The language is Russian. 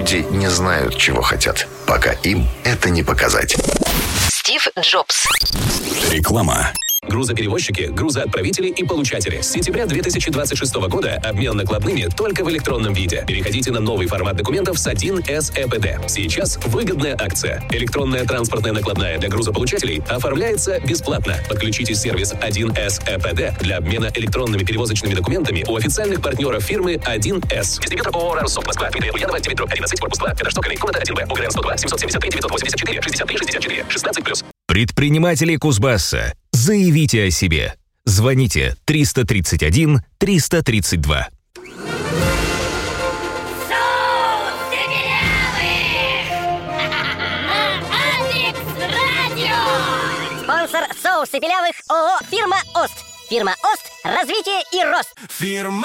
Люди не знают, чего хотят, пока им это не показать. Стив Джобс. Реклама. Грузоперевозчики, грузоотправители и получатели. С сентября 2026 года обмен накладными только в электронном виде. Переходите на новый формат документов с 1С ЭПД. Сейчас выгодная акция. Электронная транспортная накладная для грузополучателей оформляется бесплатно. Подключите сервис 1С ЭПД для обмена электронными перевозочными документами у официальных партнеров фирмы 1С. Дистрибьютор ООО «Рарсофт Москва», Дмитрия Ульянова, 9-11, корпус 2, этаж Токарей, комната 1Б, УГРН 102, 773 984 63 64, 16+. Предприниматели Кузбасса, заявите о себе. Звоните 331 332. Спонсор соусы белявых ООО «Фирма Ост». «Фирма Ост» – развитие и рост. Фирма